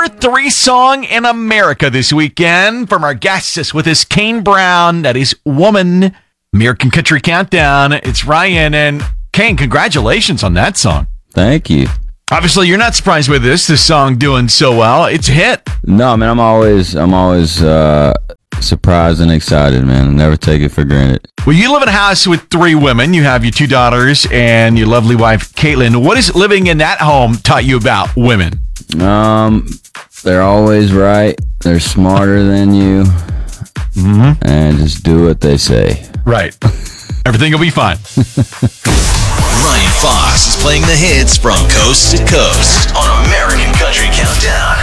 number 3 song in America this weekend from our guest with his Kane Brown. That is Woman. American Country Countdown. It's Ryan. And Kane, congratulations on that song. Thank you. Obviously, you're not surprised with this song doing so well. It's a hit. No, man, I'm always surprised and excited, man. I never take it for granted. Well, you live in a house with 3 women. You have your 2 daughters and your lovely wife, Caitlin. What has living in that home taught you about women? They're always right. They're smarter than you. Mm-hmm. And just do what they say. Right. Everything will be fine. Ryan Fox is playing the hits from coast to coast on American Country Countdown.